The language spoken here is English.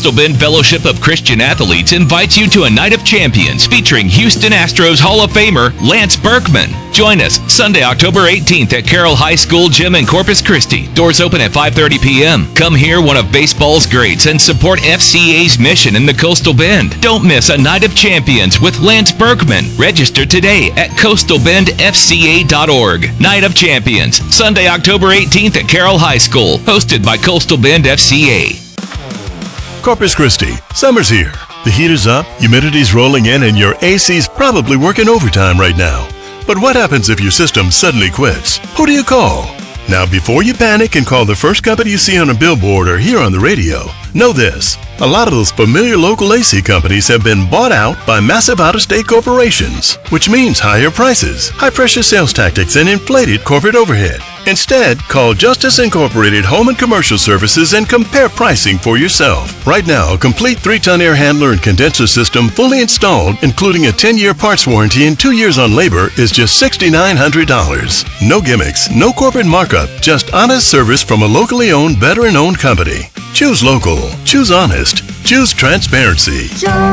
Coastal Bend Fellowship of Christian Athletes invites you to a Night of Champions featuring Houston Astros Hall of Famer Lance Berkman. Join us Sunday, October 18th at Carroll High School Gym in Corpus Christi. Doors open at 5:30 p.m. Come hear one of baseball's greats and support FCA's mission in the Coastal Bend. Don't miss a Night of Champions with Lance Berkman. Register today at coastalbendfca.org. Night of Champions, Sunday, October 18th at Carroll High School. Hosted by Coastal Bend FCA. Corpus Christi, summer's here. The heat is up, humidity's rolling in, and your AC's probably working overtime right now. But what happens if your system suddenly quits? Who do you call? Now, before you panic and call the first company you see on a billboard or hear on the radio, know this. A lot of those familiar local AC companies have been bought out by massive out-of-state corporations, which means higher prices, high-pressure sales tactics, and inflated corporate overhead. Instead, call Justice Incorporated Home and Commercial Services and compare pricing for yourself. Right now, a complete 3-ton air handler and condenser system fully installed, including a 10-year parts warranty and 2 years on labor, is just $6,900. No gimmicks, no corporate markup, just honest service from a locally owned, veteran-owned company. Choose local, choose honest, choose transparency.